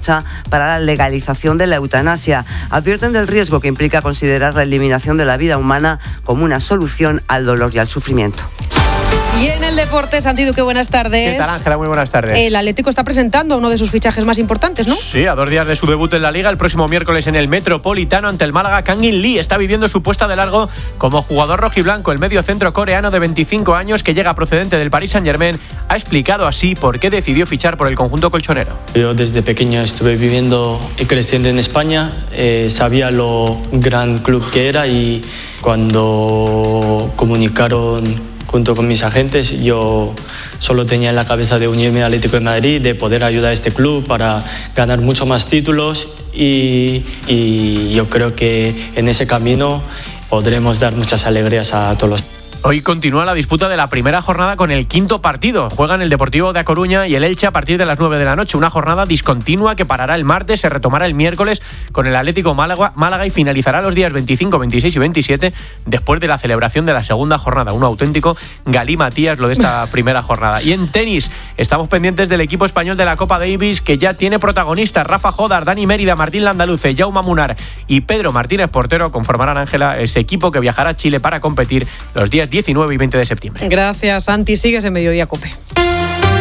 para la legalización de la eutanasia. Advierten del riesgo que implica considerar la eliminación de la vida humana como una solución al dolor y al sufrimiento. Y en el deporte, Santi Duque, buenas tardes. ¿Qué tal, Ángela? Muy buenas tardes. El Atlético está presentando a uno de sus fichajes más importantes, ¿no? Sí, a 2 días de su debut en la Liga, el próximo miércoles en el Metropolitano ante el Málaga, Kang In Lee está viviendo su puesta de largo como jugador rojiblanco. El mediocentro coreano de 25 años que llega procedente del Paris Saint-Germain ha explicado así por qué decidió fichar por el conjunto colchonero. Yo desde pequeño estuve viviendo y creciendo en España, sabía lo gran club que era y cuando comunicaron junto con mis agentes, yo solo tenía en la cabeza de unirme al Atlético de Madrid, de poder ayudar a este club para ganar muchos más títulos y yo creo que en ese camino podremos dar muchas alegrías a todos los. Hoy continúa la disputa de la primera jornada con el quinto partido. Juegan el Deportivo de A Coruña y el Elche a partir de las 9 de la noche. Una jornada discontinua que parará el martes, se retomará el miércoles con el Atlético Málaga y finalizará los días 25, 26 y 27 después de la celebración de la segunda jornada. Un auténtico galimatías lo de esta primera jornada. Y en tenis, estamos pendientes del equipo español de la Copa Davis que ya tiene protagonistas. Rafa Jodar, Dani Mérida, Martín Landaluce, Jaume Munar y Pedro Martínez Portero conformarán, Ángela, ese equipo que viajará a Chile para competir los días 19 y 20 de septiembre. Gracias, Santi. Sigues en Mediodía Cope.